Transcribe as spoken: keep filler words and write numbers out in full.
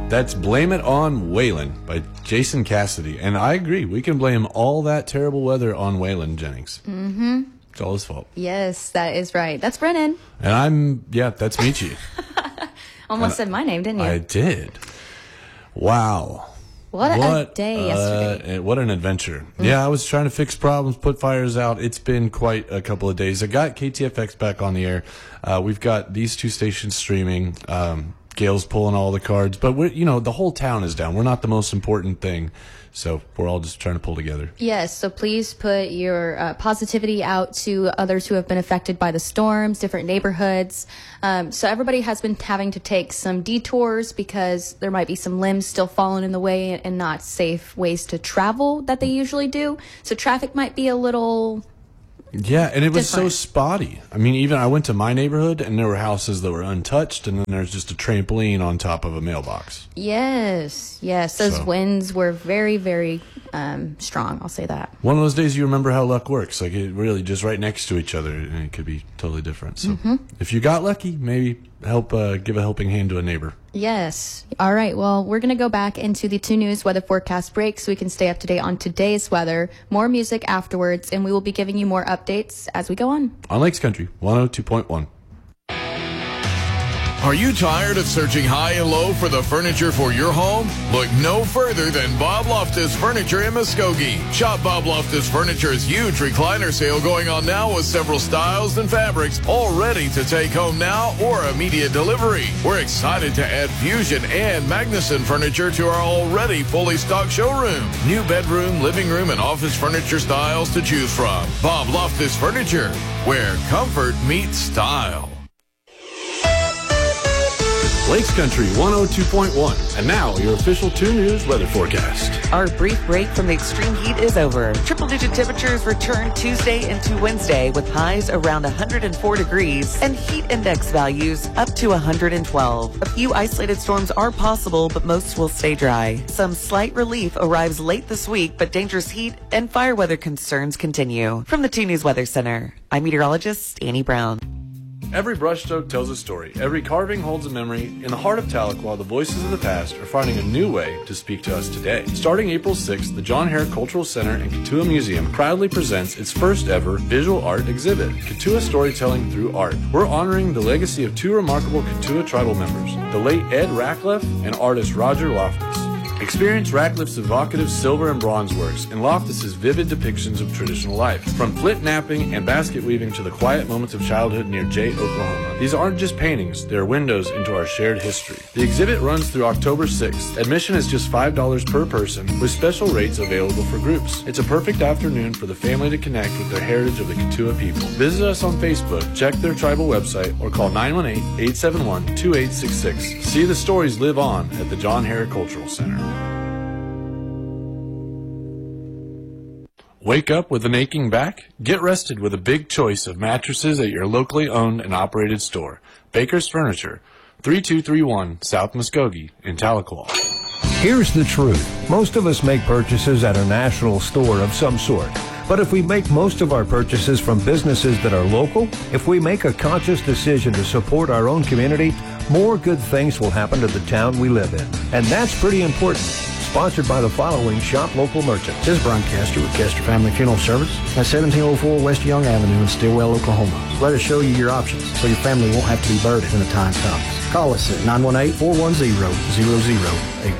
That's Blame It on Waylon by Jason Cassidy. And I agree. We can blame all that terrible weather on Waylon Jennings. Mm-hmm. It's all his fault. Yes, that is right. That's Brennan. And I'm, yeah, that's Michi. Almost and said my name, didn't you? I did. Wow. What, what a day uh, yesterday. What an adventure. Mm. Yeah, I was trying to fix problems, put fires out. It's been quite a couple of days. I got K T F X back on the air. Uh, we've got these two stations streaming. Um, Gail's pulling all the cards. But, we're, you know, the whole town is down. We're not the most important thing. So we're all just trying to pull together. Yes, so please put your uh, positivity out to others who have been affected by the storms, different neighborhoods. Um, so everybody has been having to take some detours because there might be some limbs still falling in the way and not safe ways to travel that they usually do. So traffic might be a little... Yeah, and it was different. so spotty. I mean, even I went to my neighborhood, and there were houses that were untouched, and then there's just a trampoline on top of a mailbox. Yes, yes. Those So. winds were very, very um, strong. I'll say that. One of those days you remember how luck works. Like, it really just right next to each other, and it could be totally different. So Mm-hmm. if you got lucky, maybe help uh, give a helping hand to a neighbor. Yes. All right. Well, we're going to go back into the two news weather forecast break so we can stay up to date on today's weather. More music afterwards, and we will be giving you more updates as we go on. On Lakes Country, one oh two point one. Are you tired of searching high and low for the furniture for your home? Look no further than Bob Loftus Furniture in Muskogee. Shop Bob Loftus Furniture's huge recliner sale going on now with several styles and fabrics all ready to take home now or immediate delivery. We're excited to add Fusion and Magnuson furniture to our already fully stocked showroom. New bedroom, living room, and office furniture styles to choose from. Bob Loftus Furniture, where comfort meets style. Lakes Country, one oh two point one. And now, your official two News weather forecast. Our brief break from the extreme heat is over. Triple-digit temperatures return Tuesday into Wednesday with highs around one hundred four degrees and heat index values up to one hundred twelve. A few isolated storms are possible, but most will stay dry. Some slight relief arrives late this week, but dangerous heat and fire weather concerns continue. From the two News Weather Center, I'm meteorologist Annie Brown. Every brushstroke tells a story. Every carving holds a memory. In the heart of Tahlequah, the voices of the past are finding a new way to speak to us today. Starting April sixth, the John Hare Cultural Center and Katua Museum proudly presents its first ever visual art exhibit, Katua Storytelling Through Art. We're honoring the legacy of two remarkable Katua tribal members, the late Ed Ratcliffe and artist Roger Loftus. Experience Ratcliffe's evocative silver and bronze works and Loftus's vivid depictions of traditional life, from flint knapping and basket weaving to the quiet moments of childhood near Jay, Oklahoma. These aren't just paintings, they're windows into our shared history. The exhibit runs through October sixth. Admission is just five dollars per person, with special rates available for groups. It's a perfect afternoon for the family to connect with the heritage of the Katua people. Visit us on Facebook, check their tribal website, or call nine one eight, eight seven one, two eight six six. See the stories live on at the John Hare Cultural Center. Wake up with an aching back? Get rested with a big choice of mattresses at your locally owned and operated store. Baker's Furniture, thirty-two thirty-one South Muskogee in Tahlequah. Here's the truth. Most of us make purchases at a national store of some sort. But if we make most of our purchases from businesses that are local, if we make a conscious decision to support our own community, more good things will happen to the town we live in. And that's pretty important. Sponsored by the following shop local merchants. This is Brian Kester with Kester Family Funeral Service at seventeen oh four West Young Avenue in Stillwell, Oklahoma. Let us show you your options so your family won't have to be burdened when the time comes. Call us at nine one eight, four one zero, zero zero eight one.